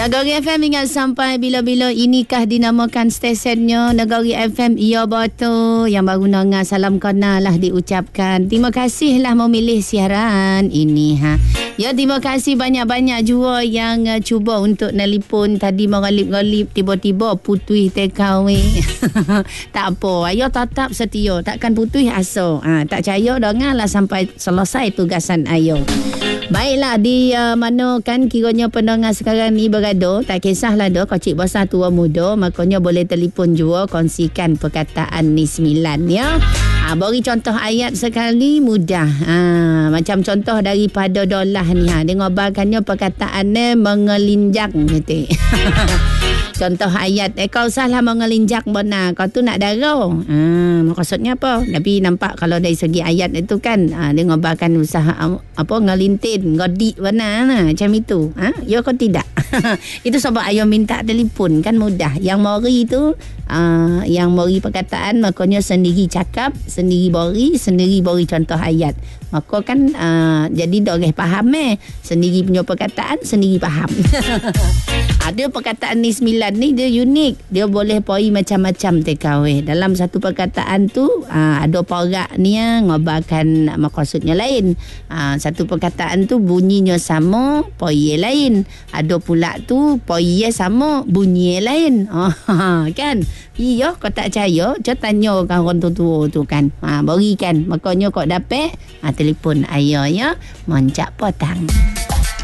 Negeri FM ingat sampai bila-bila. Inikah dinamakan stesen,nya Negeri FM? Ya betul. Yang baru dengar salam kenal lah diucapkan. Terima kasihlah memilih siaran ini Ya, terima kasih banyak-banyak jua yang cuba untuk nelefon tadi mengalip-galip tiba-tiba putus TKW. Tak apa, ayo tetap setia, takkan putus asa. Tak percaya dengarlah sampai selesai tugasan ayo. Baiklah, di mana kan kiranya pendengar sekarang ni berada, tak kisahlah dah kecil besar tua muda, makanya boleh telefon jua kongsikan perkataan ni 9 ya. Beri contoh ayat sekali mudah. Macam contoh daripada dolah ni. Dia ngobarkannya perkataan ni mengelinjak gitu. Contoh ayat, kau salah mengelinjak benar, kau tu nak darah. Maksudnya apa? Tapi nampak kalau dari segi ayat itu kan, dia ngobarkan usaha apa ngelintin, ngodik benar macam itu. Ya kau tidak? Itu sebab ayah minta telefon kan mudah. Yang mori tu, yang mori perkataan, makanya sendiri cakap, sendiri beri contoh ayat. Maka kan jadi dorang faham sendiri punya perkataan, sendiri faham. Ada perkataan ni 9 ni dia unik. Dia boleh poi macam-macam TKW. Dalam satu perkataan tu ada porak ni ngobarkan maksudnya lain. Satu perkataan tu bunyinya sama, poi lain. Ada pula tu poi sama, bunyi lain. Kan? Iya, kau tak percaya, coba tanya orang tua tu kan. Berikan. Makanya kau dapat telefon ayah ya, moncak potang.